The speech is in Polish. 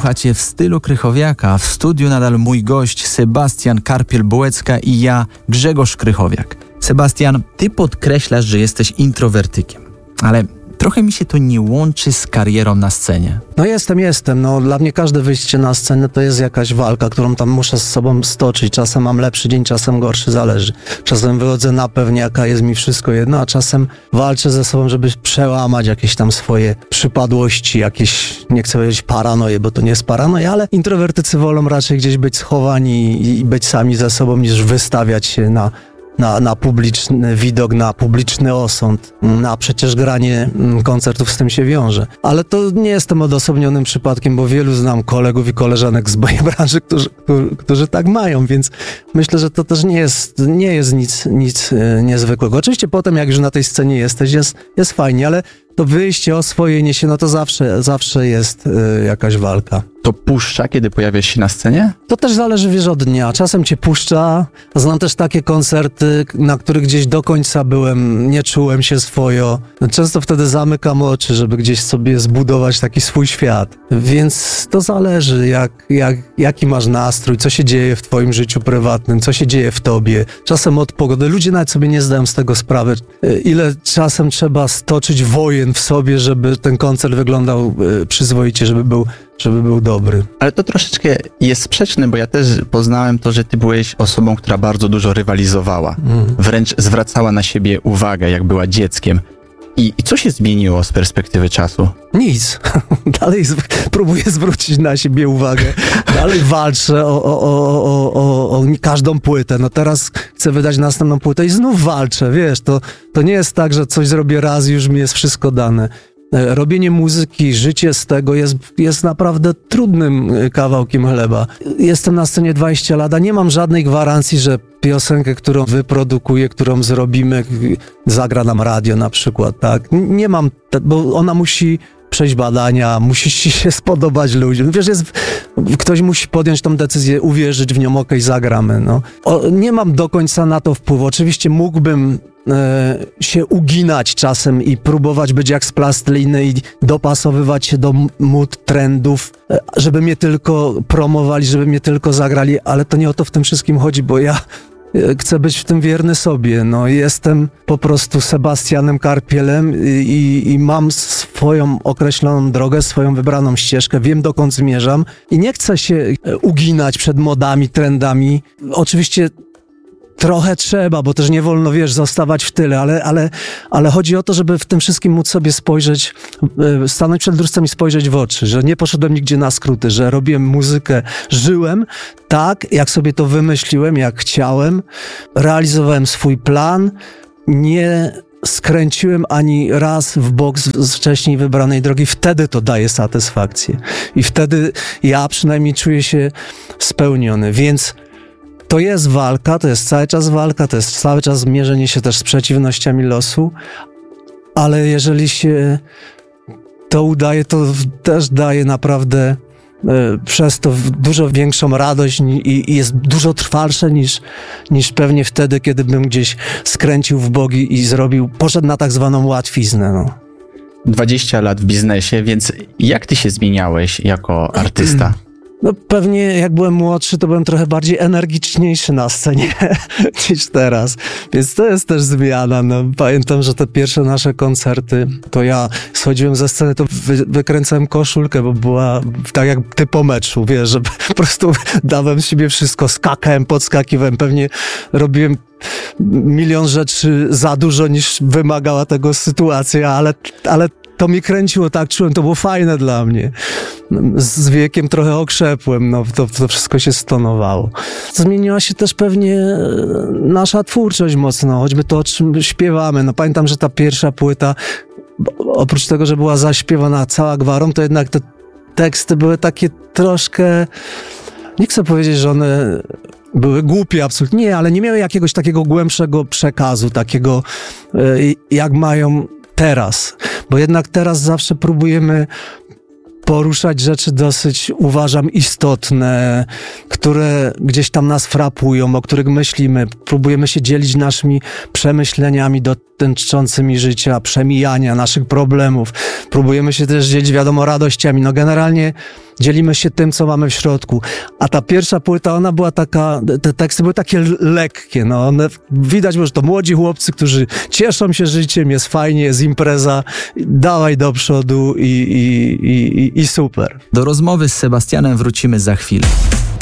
Słuchacie w stylu Krychowiaka. W studiu nadal mój gość Sebastian Karpiel-Bułecka i ja, Grzegorz Krychowiak. Sebastian, ty podkreślasz, że jesteś introwertykiem, ale trochę mi się to nie łączy z karierą na scenie. No jestem. No, dla mnie każde wyjście na scenę to jest jakaś walka, którą tam muszę z sobą stoczyć. Czasem mam lepszy dzień, czasem gorszy, zależy. Czasem wychodzę na pewniaka, jest mi wszystko jedno, a czasem walczę ze sobą, żeby przełamać jakieś tam swoje przypadłości, jakieś, nie chcę powiedzieć paranoje, bo to nie jest paranoja, ale introwertycy wolą raczej gdzieś być schowani i być sami ze sobą, niż wystawiać się na publiczny widok, na publiczny osąd, a przecież granie koncertów z tym się wiąże. Ale to nie jestem odosobnionym przypadkiem, bo wielu znam kolegów i koleżanek z mojej branży, którzy tak mają, więc myślę, że to też nie jest nic niezwykłego. Oczywiście potem, jak już na tej scenie jesteś, jest fajnie, ale to wyjście, oswojenie się, no to zawsze jest jakaś walka. To puszcza, kiedy pojawiasz się na scenie? To też zależy, wiesz, od dnia. Czasem cię puszcza. Znam też takie koncerty, na których gdzieś do końca byłem, nie czułem się swojo. Często wtedy zamykam oczy, żeby gdzieś sobie zbudować taki swój świat. Więc to zależy, jaki masz nastrój, co się dzieje w twoim życiu prywatnym, co się dzieje w tobie. Czasem od pogody. Ludzie nawet sobie nie zdają z tego sprawy, ile czasem trzeba stoczyć wojen w sobie, żeby ten koncert wyglądał przyzwoicie, żeby był dobry. Ale to troszeczkę jest sprzeczne, bo ja też poznałem to, że ty byłeś osobą, która bardzo dużo rywalizowała. Wręcz zwracała na siebie uwagę, jak była dzieckiem. I co się zmieniło z perspektywy czasu? Nic. Dalej próbuję zwrócić na siebie uwagę. Dalej walczę o każdą płytę. No teraz chcę wydać następną płytę i znów walczę, wiesz. To nie jest tak, że coś zrobię raz i już mi jest wszystko dane. Robienie muzyki, życie z tego jest naprawdę trudnym kawałkiem chleba. Jestem na scenie 20 lat, a nie mam żadnej gwarancji, że piosenkę, którą wyprodukuję, którą zrobimy, zagra nam radio na przykład, tak? Nie mam, bo ona musi przejść badania, musi się spodobać ludziom. Wiesz, ktoś musi podjąć tą decyzję, uwierzyć w nią, okej, zagramy, no. Nie mam do końca na to wpływu. Oczywiście mógłbym się uginać czasem i próbować być jak z plasteliny i dopasowywać się do mód, trendów, żeby mnie tylko promowali, żeby mnie tylko zagrali, ale to nie o to w tym wszystkim chodzi, bo ja chcę być w tym wierny sobie. No, jestem po prostu Sebastianem Karpielem i mam swoją określoną drogę, swoją wybraną ścieżkę, wiem dokąd zmierzam i nie chcę się uginać przed modami, trendami. Oczywiście trochę trzeba, bo też nie wolno, wiesz, zostawać w tyle, ale chodzi o to, żeby w tym wszystkim móc sobie spojrzeć, stanąć przed lustrem i spojrzeć w oczy, że nie poszedłem nigdzie na skróty, że robiłem muzykę, żyłem tak, jak sobie to wymyśliłem, jak chciałem, realizowałem swój plan, nie skręciłem ani raz w bok z wcześniej wybranej drogi, wtedy to daje satysfakcję i wtedy ja przynajmniej czuję się spełniony, więc to jest walka, to jest cały czas walka, to jest cały czas mierzenie się też z przeciwnościami losu, ale jeżeli się to udaje, to też daje naprawdę przez to dużo większą radość i jest dużo trwalsze niż pewnie wtedy, kiedy bym gdzieś skręcił w bogi i poszedł na tak zwaną łatwiznę. No. 20 lat w biznesie, więc jak ty się zmieniałeś jako artysta? No pewnie jak byłem młodszy, to byłem trochę bardziej energiczniejszy na scenie niż teraz, więc to jest też zmiana. No, pamiętam, że te pierwsze nasze koncerty, to ja schodziłem ze sceny, to wykręcałem koszulkę, bo była tak jak ty po meczu, wiesz, że po prostu dałem z siebie wszystko, skakałem, podskakiwałem, pewnie robiłem milion rzeczy za dużo niż wymagała tego sytuacja, ale to mi kręciło, tak czułem, to było fajne dla mnie. Z wiekiem trochę okrzepłem, no to wszystko się stonowało. Zmieniła się też pewnie nasza twórczość mocno, choćby to, o czym śpiewamy. No pamiętam, że ta pierwsza płyta, oprócz tego, że była zaśpiewana cała gwarą, to jednak te teksty były takie troszkę, nie chcę powiedzieć, że one były głupie absolutnie, nie, ale nie miały jakiegoś takiego głębszego przekazu, takiego jak mają teraz, bo jednak teraz zawsze próbujemy poruszać rzeczy dosyć, uważam, istotne, które gdzieś tam nas frapują, o których myślimy. Próbujemy się dzielić naszymi przemyśleniami dotyczącymi życia, przemijania naszych problemów. Próbujemy się też dzielić, wiadomo, radościami. No generalnie dzielimy się tym, co mamy w środku. A ta pierwsza płyta, ona była taka, te teksty były takie lekkie, no. One, widać, że to młodzi chłopcy, którzy cieszą się życiem, jest fajnie, jest impreza, dawaj do przodu i super. Do rozmowy z Sebastianem wrócimy za chwilę.